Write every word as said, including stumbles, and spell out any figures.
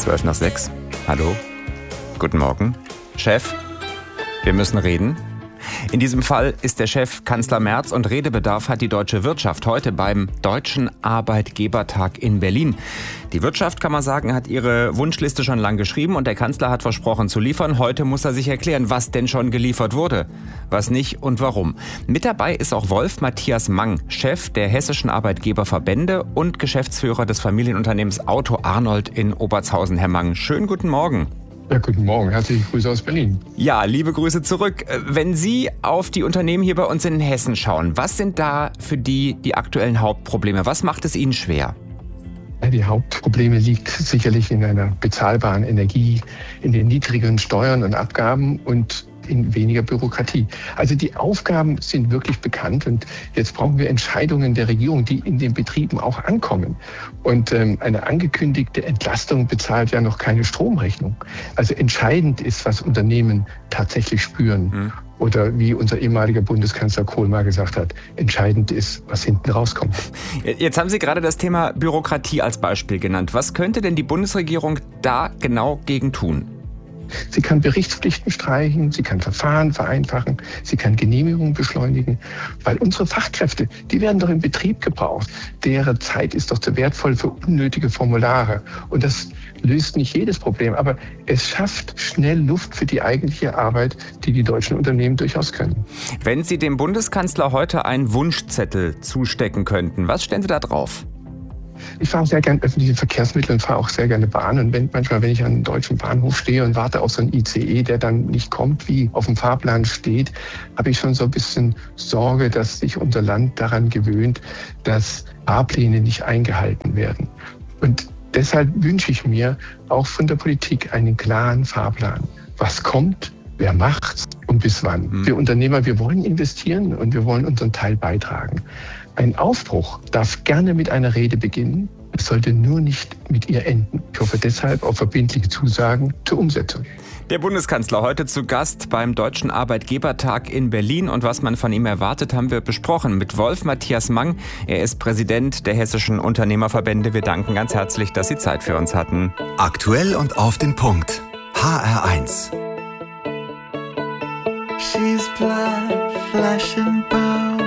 Zwölf nach sechs. Hallo. Guten Morgen. Chef, wir müssen reden. In diesem Fall ist der Chef Kanzler Merz und Redebedarf hat die deutsche Wirtschaft heute beim Deutschen Arbeitgebertag in Berlin. Die Wirtschaft, kann man sagen, hat ihre Wunschliste schon lang geschrieben und der Kanzler hat versprochen zu liefern. Heute muss er sich erklären, was denn schon geliefert wurde, was nicht und warum. Mit dabei ist auch Wolf Matthias Mang, Chef der hessischen Arbeitgeberverbände und Geschäftsführer des Familienunternehmens Auto Arnold in Obertshausen. Herr Mang, schönen guten Morgen. Ja, guten Morgen. Herzliche Grüße aus Berlin. Ja, liebe Grüße zurück. Wenn Sie auf die Unternehmen hier bei uns in Hessen schauen, was sind da für die die aktuellen Hauptprobleme? Was macht es Ihnen schwer? Ja, die Hauptprobleme liegt sicherlich in einer bezahlbaren Energie, in den niedrigen Steuern und Abgaben und in weniger Bürokratie. Also die Aufgaben sind wirklich bekannt und jetzt brauchen wir Entscheidungen der Regierung, die in den Betrieben auch ankommen. Und ähm, eine angekündigte Entlastung bezahlt ja noch keine Stromrechnung. Also entscheidend ist, was Unternehmen tatsächlich spüren. Mhm. Oder wie unser ehemaliger Bundeskanzler Kohl mal gesagt hat, entscheidend ist, was hinten rauskommt. Jetzt haben Sie gerade das Thema Bürokratie als Beispiel genannt. Was könnte denn die Bundesregierung da genau gegen tun? Sie kann Berichtspflichten streichen, sie kann Verfahren vereinfachen, sie kann Genehmigungen beschleunigen, weil unsere Fachkräfte, die werden doch im Betrieb gebraucht. Deren Zeit ist doch zu wertvoll für unnötige Formulare. Und das löst nicht jedes Problem, aber es schafft schnell Luft für die eigentliche Arbeit, die die deutschen Unternehmen durchaus können. Wenn Sie dem Bundeskanzler heute einen Wunschzettel zustecken könnten, was stellen Sie da drauf? Ich fahre sehr gerne öffentliche Verkehrsmittel und fahre auch sehr gerne Bahn. Und wenn, manchmal, wenn ich an einem deutschen Bahnhof stehe und warte auf so einen I C E, der dann nicht kommt, wie auf dem Fahrplan steht, habe ich schon so ein bisschen Sorge, dass sich unser Land daran gewöhnt, dass Fahrpläne nicht eingehalten werden. Und deshalb wünsche ich mir auch von der Politik einen klaren Fahrplan. Was kommt, wer macht's und bis wann? Mhm. Wir Unternehmer, wir wollen investieren und wir wollen unseren Teil beitragen. Ein Aufbruch darf gerne mit einer Rede beginnen, es sollte nur nicht mit ihr enden. Ich hoffe deshalb auf verbindliche Zusagen zur Umsetzung. Der Bundeskanzler heute zu Gast beim Deutschen Arbeitgebertag in Berlin und was man von ihm erwartet, haben wir besprochen mit Wolf Matthias Mang. Er ist Präsident der hessischen Unternehmerverbände. Wir danken ganz herzlich, dass Sie Zeit für uns hatten. Aktuell und auf den Punkt. H R eins. She's blood, flesh and bone.